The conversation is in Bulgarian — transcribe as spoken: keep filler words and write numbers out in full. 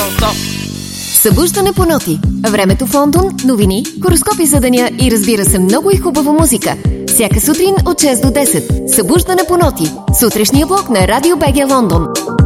нон-стоп. Събуждане по ноти. Времето в Лондон, новини, хороскопи за деня и разбира се много и хубава музика. Всяка сутрин от шест до десет. Събуждане по ноти. Сутрешния блок на Радио БГ Лондон.